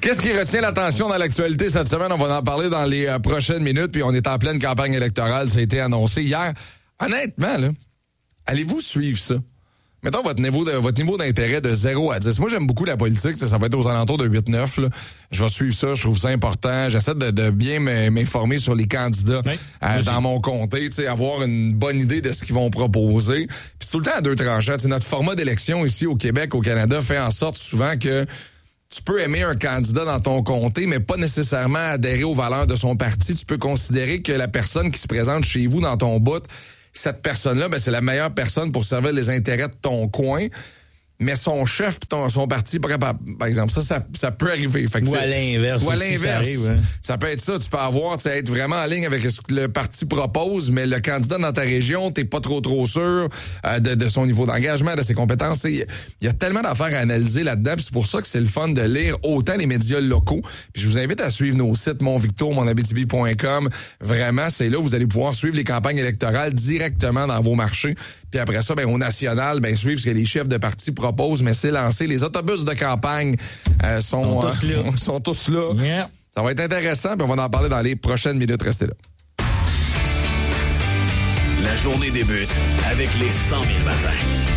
Qu'est-ce qui retient l'attention dans l'actualité cette semaine? On va en parler dans les prochaines minutes, puis on est en pleine campagne électorale. Ça a été annoncé hier. Honnêtement, là, allez-vous suivre ça? Mettons votre niveau d'intérêt de 0 à 10. Moi, j'aime beaucoup la politique. Ça va être aux alentours de 8-9. Là. Je vais suivre ça. Je trouve ça important. J'essaie de bien m'informer sur les candidats dans mon comté. Avoir une bonne idée de ce qu'ils vont proposer. Puis c'est tout le temps à deux tranchants. Notre format d'élection ici au Québec, au Canada, fait en sorte souvent que tu peux aimer un candidat dans ton comté, mais pas nécessairement adhérer aux valeurs de son parti. Tu peux considérer que la personne qui se présente chez vous dans ton bout, cette personne-là, c'est la meilleure personne pour servir les intérêts de ton coin. Mais son chef pis son parti, par exemple, ça peut arriver. Fait que ou à l'inverse. Ou à l'inverse. Ça arrive, hein. Ça peut être ça. Tu peux être vraiment en ligne avec ce que le parti propose, mais le candidat dans ta région, t'es pas trop sûr de son niveau d'engagement, de ses compétences. Il y a tellement d'affaires à analyser là-dedans. C'est pour ça que c'est le fun de lire autant les médias locaux. Puis je vous invite à suivre nos sites monvicto, monabitibi.com. Vraiment, c'est là où vous allez pouvoir suivre les campagnes électorales directement dans vos marchés. Puis après ça, au national, suivre ce que les chefs de parti proposent, mais c'est lancé. Les autobus de campagne sont tous là. Yeah. Ça va être intéressant, puis on va en parler dans les prochaines minutes. Restez là. La journée débute avec les 100 000 matins.